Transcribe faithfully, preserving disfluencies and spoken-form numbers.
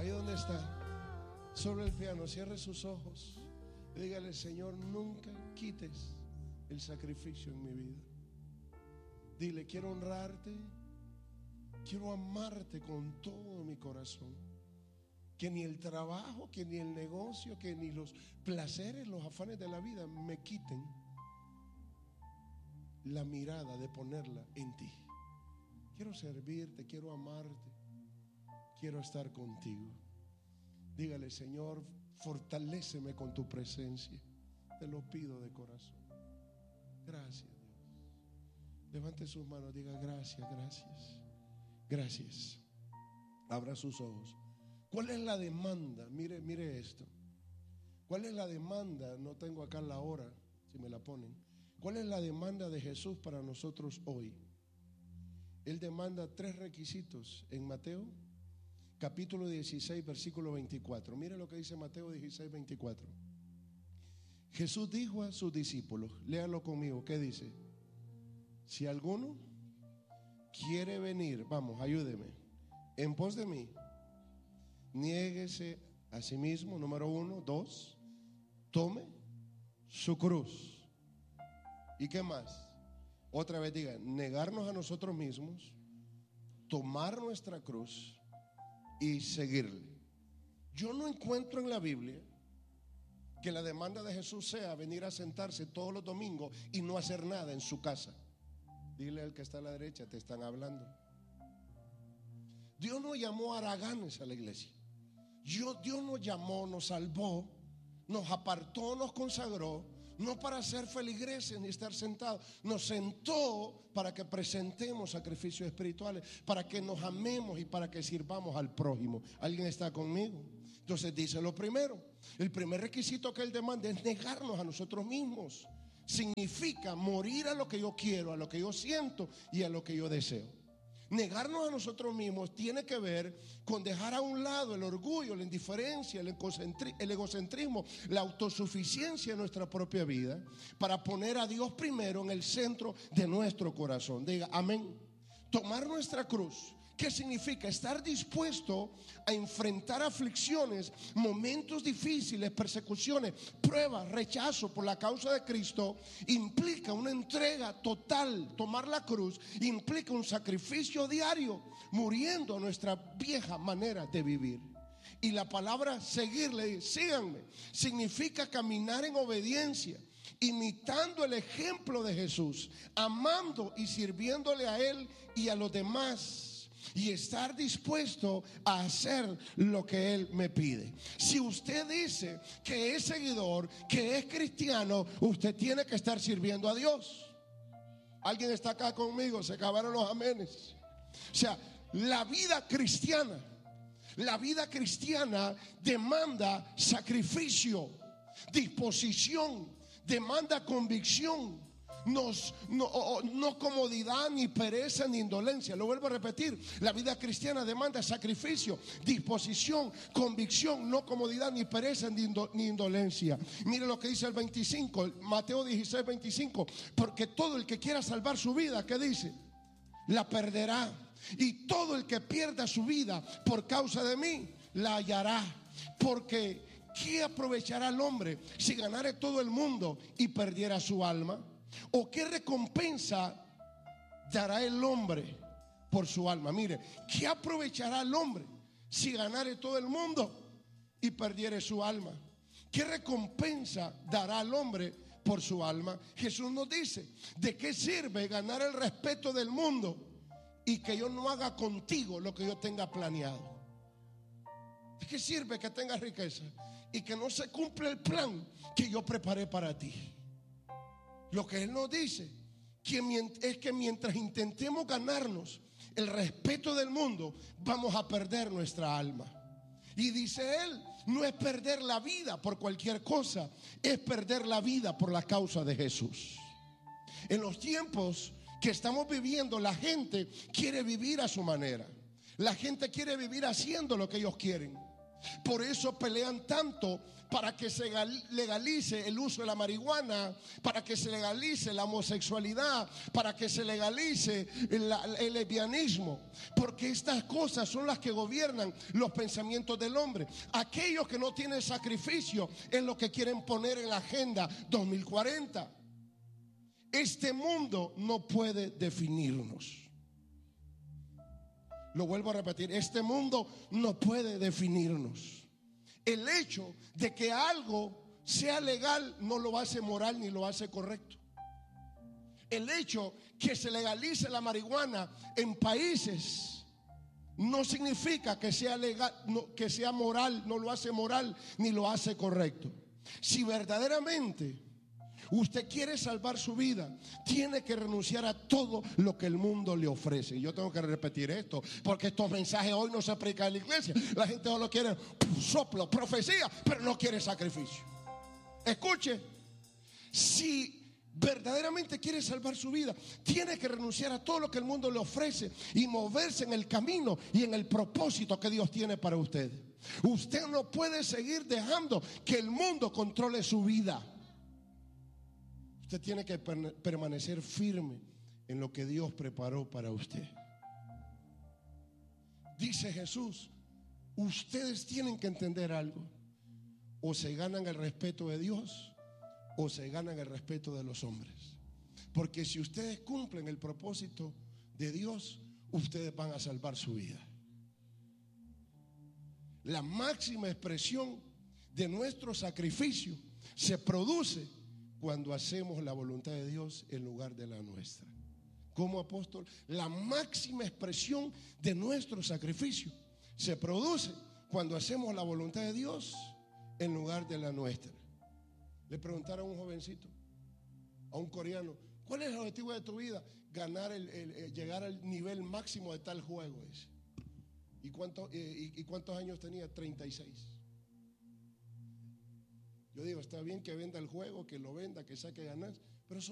Ahí donde está, sobre el piano, cierre sus ojos. Dígale: Señor, nunca quites el sacrificio en mi vida. Dile: quiero honrarte, quiero amarte con todo mi corazón. Que ni el trabajo, que ni el negocio, que ni los placeres, los afanes de la vida me quiten la mirada de ponerla en ti. Quiero servirte, quiero amarte, quiero estar contigo. Dígale: Señor, fortaléceme con tu presencia. Te lo pido de corazón. Gracias, Dios. Levante sus manos, diga: gracias, gracias, gracias. Abra sus ojos. ¿Cuál es la demanda? Mire, mire esto. ¿Cuál es la demanda? No tengo acá la hora, si me la ponen. ¿Cuál es la demanda de Jesús para nosotros hoy? Él demanda tres requisitos en Mateo capítulo dieciséis, versículo veinticuatro. Mire lo que dice Mateo dieciséis, veinticuatro. Jesús dijo a sus discípulos, léalo conmigo, ¿qué dice? Si alguno quiere venir, vamos, ayúdeme, en pos de mí, niéguese a sí mismo, número uno. Dos, tome su cruz. ¿Y qué más? Otra vez diga: negarnos a nosotros mismos, tomar nuestra cruz y seguirle. Yo no encuentro en la Biblia que la demanda de Jesús sea venir a sentarse todos los domingos y no hacer nada en su casa. Dile al que está a la derecha: te están hablando. Dios no llamó a haraganes a la iglesia. Dios, Dios nos llamó, nos salvó, nos apartó, nos consagró, no para ser feligreses ni estar sentados. Nos sentó para que presentemos sacrificios espirituales, para que nos amemos y para que sirvamos al prójimo. ¿Alguien está conmigo? Entonces dice lo primero. El primer requisito que Él demanda es negarnos a nosotros mismos. Significa morir a lo que yo quiero, a lo que yo siento y a lo que yo deseo. Negarnos a nosotros mismos tiene que ver con dejar a un lado el orgullo, la indiferencia, el egocentrismo, la autosuficiencia en nuestra propia vida, para poner a Dios primero en el centro de nuestro corazón. Diga amén. Tomar nuestra cruz. ¿Qué significa? Estar dispuesto a enfrentar aflicciones, momentos difíciles, persecuciones, pruebas, rechazo por la causa de Cristo. Implica una entrega total. Tomar la cruz implica un sacrificio diario, muriendo a nuestra vieja manera de vivir. Y la palabra seguirle, síganme, significa caminar en obediencia, imitando el ejemplo de Jesús, amando y sirviéndole a Él y a los demás. Y estar dispuesto a hacer lo que Él me pide. Si usted dice que es seguidor, que es cristiano, usted tiene que estar sirviendo a Dios. ¿Alguien está acá conmigo? Se acabaron los amenes. O sea, la vida cristiana, la vida cristiana demanda sacrificio, disposición, demanda convicción. Nos, no, no comodidad, ni pereza, ni indolencia. Lo vuelvo a repetir: la vida cristiana demanda sacrificio, disposición, convicción, no comodidad, ni pereza, ni, indo, ni indolencia. Mire lo que dice el veinticinco, Mateo dieciséis, veinticinco. Porque todo el que quiera salvar su vida, ¿qué dice? La perderá. Y todo el que pierda su vida por causa de mí, la hallará. Porque ¿qué aprovechará el hombre si ganare todo el mundo y perdiera su alma? ¿O qué recompensa dará el hombre por su alma? Mire, ¿qué aprovechará el hombre si ganare todo el mundo y perdiere su alma? ¿Qué recompensa dará el hombre por su alma? Jesús nos dice: ¿de qué sirve ganar el respeto del mundo y que yo no haga contigo lo que yo tenga planeado? ¿De qué sirve que tengas riqueza y que no se cumple el plan que yo preparé para ti? Lo que Él nos dice es que mientras intentemos ganarnos el respeto del mundo, vamos a perder nuestra alma. Y dice Él, no es perder la vida por cualquier cosa, es perder la vida por la causa de Jesús. En los tiempos que estamos viviendo, la gente quiere vivir a su manera. La gente quiere vivir haciendo lo que ellos quieren. Por eso pelean tanto para que se legalice el uso de la marihuana, para que se legalice la homosexualidad, para que se legalice el, el lesbianismo, porque estas cosas son las que gobiernan los pensamientos del hombre. Aquellos que no tienen sacrificio es lo que quieren poner en la agenda dos mil cuarenta. Este mundo no puede definirnos. Lo vuelvo a repetir, este mundo no puede definirnos. El hecho de que algo sea legal no lo hace moral ni lo hace correcto. El hecho que se legalice la marihuana en países no significa que sea legal, no, que sea moral, no lo hace moral ni lo hace correcto. Si verdaderamente usted quiere salvar su vida, tiene que renunciar a todo lo que el mundo le ofrece. Y yo tengo que repetir esto, porque estos mensajes hoy no se predican en la iglesia. La gente solo quiere soplo, profecía, pero no quiere sacrificio. Escuche, si verdaderamente quiere salvar su vida, tiene que renunciar a todo lo que el mundo le ofrece y moverse en el camino y en el propósito que Dios tiene para usted. Usted no puede seguir dejando que el mundo controle su vida. Usted tiene que permanecer firme en lo que Dios preparó para usted. Dice Jesús, ustedes tienen que entender algo. O se ganan el respeto de Dios o se ganan el respeto de los hombres. Porque si ustedes cumplen el propósito de Dios, ustedes van a salvar su vida. La máxima expresión de nuestro sacrificio se produce cuando hacemos la voluntad de Dios en lugar de la nuestra. Como apóstol, la máxima expresión de nuestro sacrificio se produce cuando hacemos la voluntad de Dios en lugar de la nuestra. Le preguntaron a un jovencito, a un coreano, ¿cuál es el objetivo de tu vida? Ganar el, el, el llegar al nivel máximo de tal juego. Ese. ¿Y, cuánto, eh, y, ¿Y cuántos años tenía? treinta y seis. Yo digo, está bien que venda el juego, que lo venda, que saque ganancias, pero